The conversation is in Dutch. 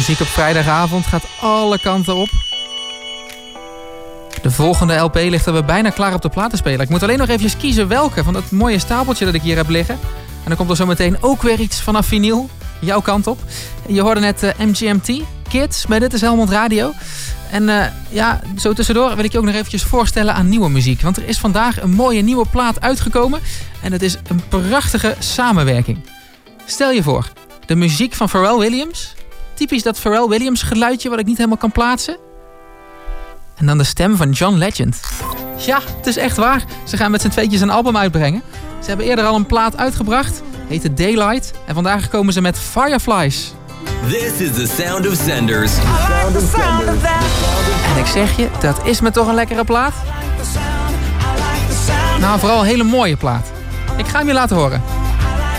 muziek op vrijdagavond gaat alle kanten op. De volgende LP ligt er bijna klaar op de platenspeler. Ik moet alleen nog even kiezen welke van dat mooie stapeltje dat ik hier heb liggen. En dan komt er zo meteen ook weer iets vanaf vinyl. Jouw kant op. Je hoorde net MGMT, Kids, bij Dit is Helmond Radio. En zo tussendoor wil ik je ook nog eventjes voorstellen aan nieuwe muziek. Want er is vandaag een mooie nieuwe plaat uitgekomen. En het is een prachtige samenwerking. Stel je voor, de muziek van Pharrell Williams. Typisch dat Pharrell Williams geluidje wat ik niet helemaal kan plaatsen. En dan de stem van John Legend. Ja, het is echt waar. Ze gaan met z'n tweetjes een album uitbrengen. Ze hebben eerder al een plaat uitgebracht. Heette Daylight. En vandaag komen ze met Fireflies. This is the sound of Zenders. En ik zeg je, dat is me toch een lekkere plaat? Nou, vooral een hele mooie plaat. Ik ga hem je laten horen.